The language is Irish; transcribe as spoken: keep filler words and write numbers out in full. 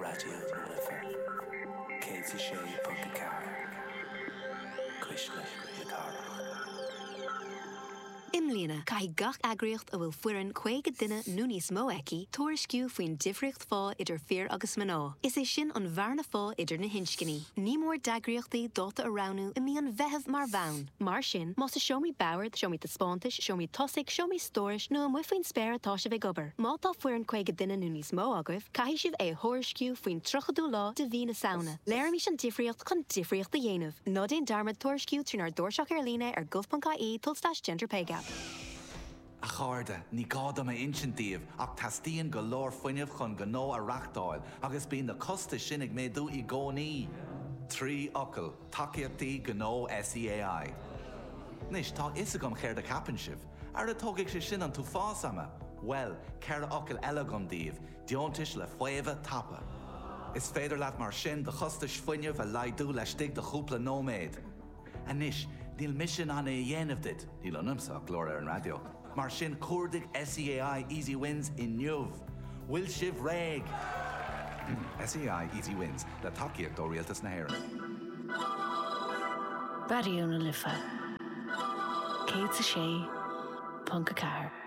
Radio Lifa. Katie Shea Punkacar. Krishna Yakara. Imlína, cai gach agriocht a bhfuil fuireann chuige duine nó níos mó aici, tuairisciú faoin difriocht fá idir fear agus maná. Is é sin an bharna fá idir na hinscinní. Ní mór dagriochtaí dóta aránú i mí an bheitheh mar bhain. Mar sin, más a seomí bauard, seomí de spántais, seomí tosaigh, seomí stóris, nó an mufaoin spéir atá se bheith gobar. Má tá fuireann chuige duine nó níos mó agah, cai sibh é thuairisciú faoin trochadú lá de bhí na saona. Léir mí an difriocht chun difriocht a dhéanamh. Nó déon darmad tuairisciú trínar dúirseach ar líne ar gulf.caí tulstáis gender pay gap. A cháirde, ní gáda me insintíomh ach tastíon go leor foiineamh chun go nó a reachtáil agus bíon na costa sinnig méadú i gcónaí. Trí ocail, takeíochtaí go nó S E A I. Nis tá is agam chéir de capan sibh, ar a tógadh sé sin an tú fásama. Well, céir ocail eile gom díobh, deontais le fuamh tapa. Is féidir leat mar sin de chostais foiineamh a laidú le stig de chúpla nóméid. A nis, níl mission an é dhéanamh dit, níl an umsach glór ar an radio. Mar sin cuardaigh S E A I Easy Wins in Nniuh. Bhfuil sibh réig. S E A I Easy Wins, le takeíocht ó rialtas na hÉireann. Radio na Lifa. Katie Shea Punkacar.